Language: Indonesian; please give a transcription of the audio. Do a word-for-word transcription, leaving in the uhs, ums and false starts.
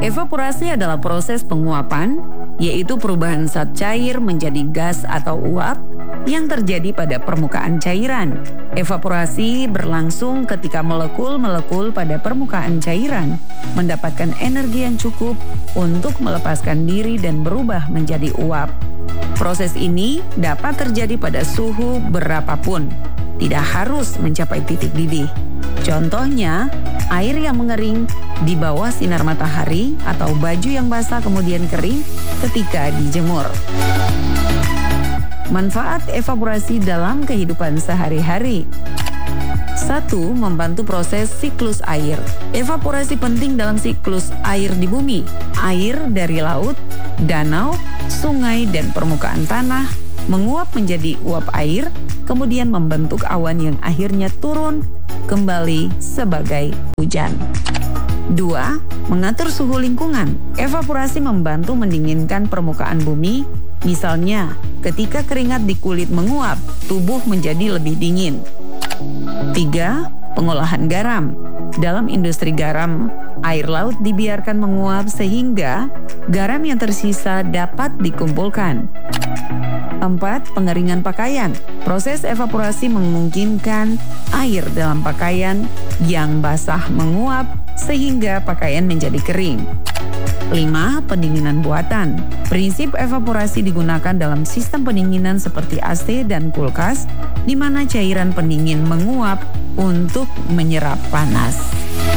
Evaporasi adalah proses penguapan, yaitu perubahan zat cair menjadi gas atau uap yang terjadi pada permukaan cairan. Evaporasi berlangsung ketika molekul-molekul pada permukaan cairan mendapatkan energi yang cukup untuk melepaskan diri dan berubah menjadi uap. Proses ini dapat terjadi pada suhu berapapun, tidak harus mencapai titik didih. Contohnya, air yang mengering di bawah sinar matahari atau baju yang basah kemudian kering ketika dijemur. Manfaat evaporasi dalam kehidupan sehari-hari. Satu, membantu proses siklus air. Evaporasi penting dalam siklus air di bumi. Air dari laut, danau, sungai, dan permukaan tanah menguap menjadi uap air, kemudian membentuk awan yang akhirnya turun kembali sebagai hujan. Dua, mengatur suhu lingkungan. Evaporasi membantu mendinginkan permukaan bumi. Misalnya, ketika keringat di kulit menguap, tubuh menjadi lebih dingin. Tiga, pengolahan garam. Dalam industri garam, air laut dibiarkan menguap sehingga garam yang tersisa dapat dikumpulkan. Empat, pengeringan pakaian. Proses evaporasi memungkinkan air dalam pakaian yang basah menguap sehingga pakaian menjadi kering. Lima, pendinginan buatan. Prinsip evaporasi digunakan dalam sistem pendinginan seperti A C dan kulkas, di mana cairan pendingin menguap untuk menyerap panas.